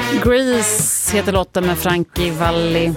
Grease heter låten med Frankie Valli.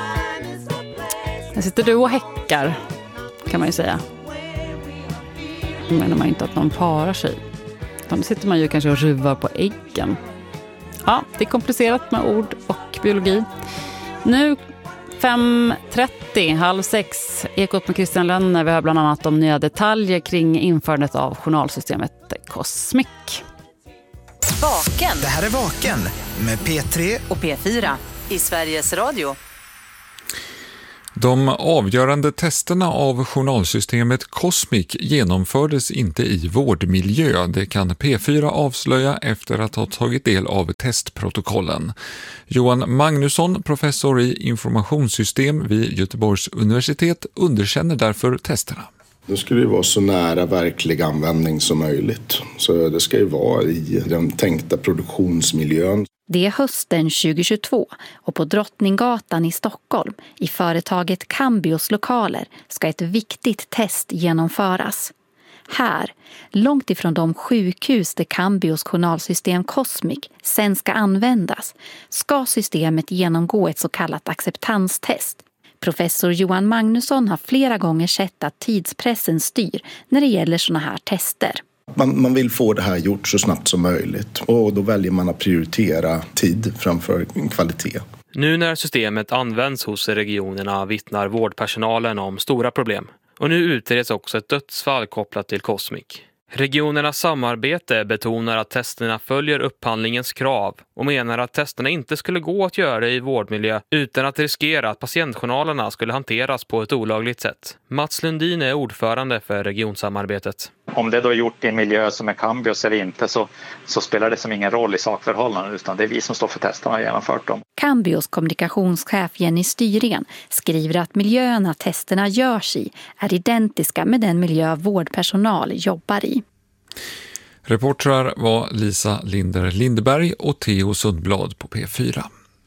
Här sitter du och häckar, kan man ju säga. Då menar man inte att någon parar sig. Då sitter man ju kanske och ruvar på äggen. Ja, det är komplicerat med ord och biologi. Nu 5:30, halv 6, Ekot med Christian Lönner. Vi har bland annat om nya detaljer kring införandet av journalsystemet Cosmic. Vaken. Det här är Vaken med P3 och P4 i Sveriges Radio. De avgörande testerna av journalsystemet Cosmic genomfördes inte i vårdmiljö. Det kan P4 avslöja efter att ha tagit del av testprotokollen. Johan Magnusson, professor i informationssystem vid Göteborgs universitet, underkänner därför testerna. Det skulle ju vara så nära verklig användning som möjligt. Så det ska ju vara i den tänkta produktionsmiljön. Det är hösten 2022 och på Drottninggatan i Stockholm, i företaget Cambios lokaler, ska ett viktigt test genomföras. Här, långt ifrån de sjukhus där Cambios journalsystem Cosmic sen ska användas, ska systemet genomgå ett så kallat acceptanstest. Professor Johan Magnusson har flera gånger sett att tidspressen styr när det gäller såna här tester. Man vill få det här gjort så snabbt som möjligt och då väljer man att prioritera tid framför kvalitet. Nu när systemet används hos regionerna vittnar vårdpersonalen om stora problem. Och nu utreds också ett dödsfall kopplat till Cosmic. Regionernas samarbete betonar att testerna följer upphandlingens krav och menar att testerna inte skulle gå att göra i vårdmiljö utan att riskera att patientjournalerna skulle hanteras på ett olagligt sätt. Mats Lundin är ordförande för regionsamarbetet. Om det då är gjort i en miljö som är Cambios eller inte så spelar det som ingen roll i sakförhållanden, utan det är vi som står för testerna och genomfört dem. Cambios kommunikationschef Jenny Styren skriver att miljöerna testerna görs i är identiska med den miljö vårdpersonal jobbar i. Reportrar var Lisa Linder-Lindeberg och Theo Sundblad på P4.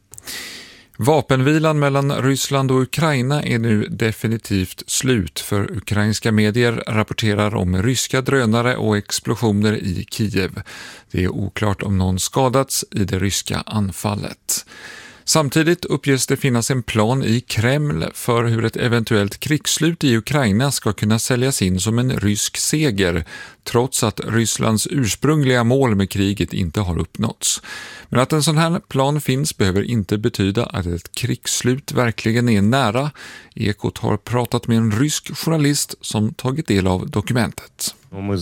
Vapenvilan mellan Ryssland och Ukraina är nu definitivt slut, för ukrainska medier rapporterar om ryska drönare och explosioner i Kiev. Det är oklart om någon skadats i det ryska anfallet. Samtidigt uppges det finnas en plan i Kreml för hur ett eventuellt krigsslut i Ukraina ska kunna säljas in som en rysk seger, trots att Rysslands ursprungliga mål med kriget inte har uppnåtts. Men att en sån här plan finns behöver inte betyda att ett krigsslut verkligen är nära. Ekot har pratat med en rysk journalist som tagit del av dokumentet.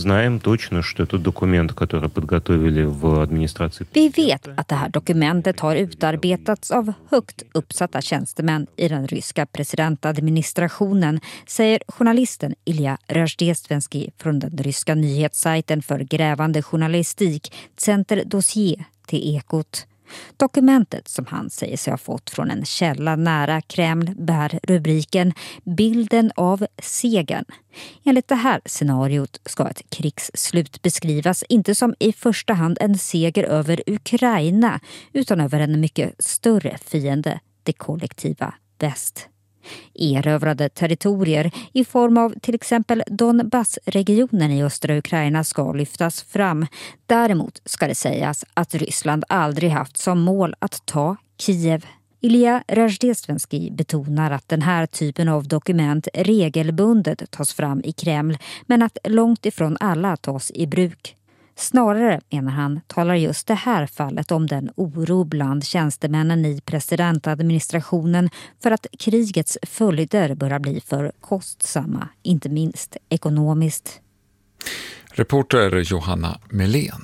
Vi vet att det här dokumentet har utarbetats av högt uppsatta tjänstemän i den ryska presidentadministrationen, säger journalisten Ilja Razdestvenskij från den ryska nyhetssajten för grävande journalistik Center Dossier till Ekot. Dokumentet, som han säger sig ha fått från en källa nära Kreml, bär rubriken "Bilden av segern". Enligt det här scenariot ska ett krigsslut beskrivas inte som i första hand en seger över Ukraina, utan över en mycket större fiende, det kollektiva väst. Erövrade territorier i form av till exempel Donbassregionen i östra Ukraina ska lyftas fram. Däremot ska det sägas att Ryssland aldrig haft som mål att ta Kiev. Ilja Razdestvenskij betonar att den här typen av dokument regelbundet tas fram i Kreml, men att långt ifrån alla tas i bruk. Snarare, menar han, talar just det här fallet om den oro bland tjänstemännen i presidentadministrationen för att krigets följder börjar bli för kostsamma, inte minst ekonomiskt. Reporter Johanna Melén.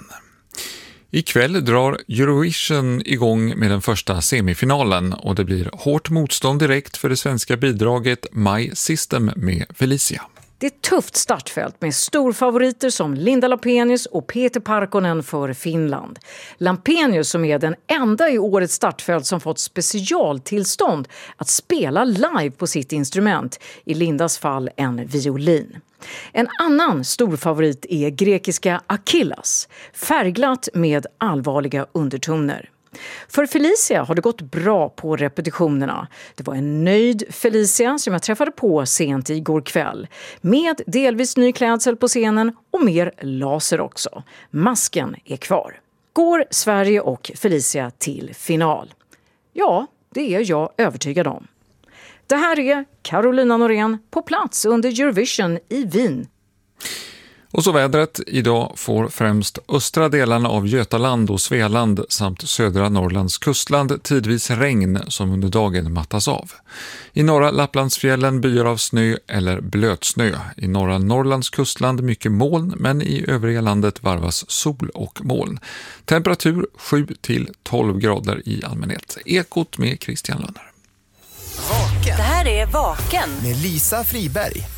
Ikväll drar Eurovision igång med den första semifinalen och det blir hårt motstånd direkt för det svenska bidraget My System med Felicia. Det är ett tufft startfält med storfavoriter som Linda Lampenius och Peter Parkkonen för Finland. Lampenius, som är den enda i årets startfält som fått specialtillstånd att spela live på sitt instrument, i Lindas fall en violin. En annan storfavorit är grekiska Achillas, färgglatt med allvarliga undertoner. För Felicia har det gått bra på repetitionerna. Det var en nöjd Felicia som jag träffade på sent igår kväll. Med delvis ny klädsel på scenen och mer laser också. Masken är kvar. går Sverige och Felicia till final. Ja, det är jag övertygad om. Det här är Carolina Norén på plats under Eurovision i Wien. Och så vädret. Idag får främst östra delarna av Götaland och Svealand samt södra Norrlands kustland tidvis regn som under dagen mattas av. I norra Lapplandsfjällen byar av snö eller blötsnö. I norra Norrlands kustland mycket moln, men i övriga landet varvas sol och moln. Temperatur 7-12 grader i allmänhet. Ekot med Christian Lönner. Det här är Vaken med Lisa Friberg.